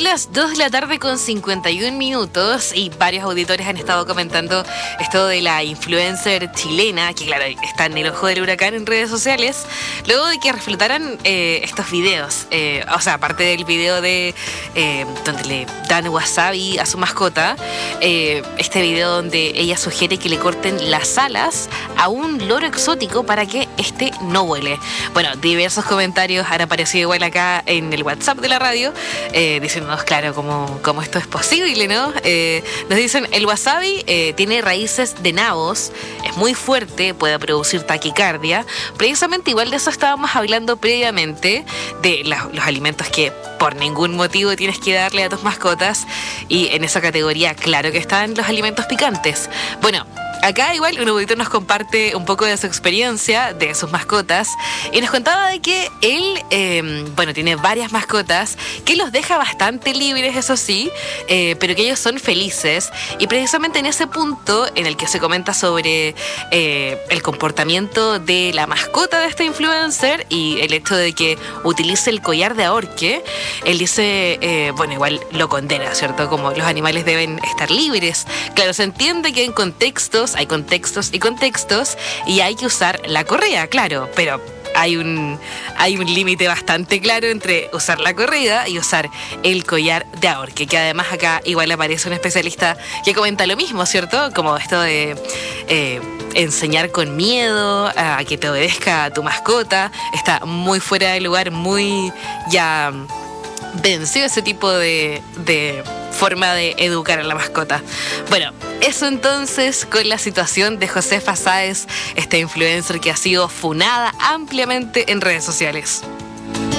las 2 de la tarde con 51 minutos y varios auditores han estado comentando esto de la influencer chilena, que claro, está en el ojo del huracán en redes sociales, luego de que reflotaran estos videos. O sea, aparte del video de donde le dan wasabi a su mascota, este video donde ella sugiere que le corten las alas a un loro exótico para que este no vuele. Bueno, diversos comentarios han aparecido igual acá en el WhatsApp de la radio, diciéndonos, claro, cómo esto es posible, ¿no? Nos dicen, el wasabi tiene raíces de nabos, es muy fuerte, puede producir taquicardia. Precisamente igual de eso estábamos hablando previamente, de los alimentos que por ningún motivo tienes que darle a tus mascotas, y en esa categoría, claro que están los alimentos picantes. Bueno, acá igual un auditor nos comparte un poco de su experiencia, de sus mascotas, y nos contaba de que él, tiene varias mascotas, que los deja bastante libres, eso sí, pero que ellos son felices, y precisamente en ese punto en el que se comenta sobre el comportamiento de la mascota de este influencer y el hecho de que utilice el collar de ahorque, él dice, igual lo condena, ¿cierto? Como los animales deben estar libres. Claro, se entiende que en contextos hay contextos y contextos, y hay que usar la correa, claro, pero hay un límite bastante claro entre usar la correa y usar el collar de ahorque, que además acá igual aparece un especialista que comenta lo mismo, ¿cierto? Como esto de enseñar con miedo a que te obedezca a tu mascota, está muy fuera de lugar, muy ya venció ese tipo de forma de educar a la mascota. Bueno, eso entonces con la situación de Josefa Sáez, esta influencer que ha sido funada ampliamente en redes sociales.